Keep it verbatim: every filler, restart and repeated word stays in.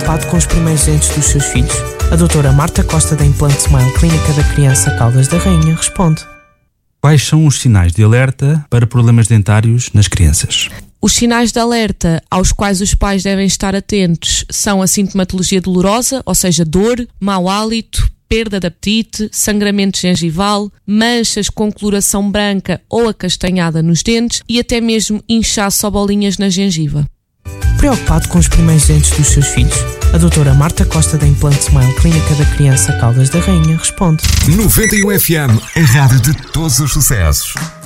Preocupado com os primeiros dentes dos seus filhos? A doutora Marta Costa da Implant Smile Clínica da Criança Caldas da Rainha responde. Quais são os sinais de alerta para problemas dentários nas crianças? Os sinais de alerta aos quais os pais devem estar atentos são a sintomatologia dolorosa, ou seja, dor, mau hálito, perda de apetite, sangramento gengival, manchas com coloração branca ou acastanhada nos dentes e até mesmo inchaço ou bolinhas na gengiva. Preocupado com os primeiros dentes dos seus filhos? A doutora Marta Costa da Implant Smile Clínica da Criança Caldas da Rainha responde. noventa e um F M, a rádio de todos os sucessos.